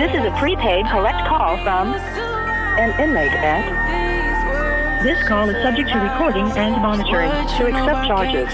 This is a prepaid collect call from an inmate at... This call is subject to recording and monitoring. To accept charges,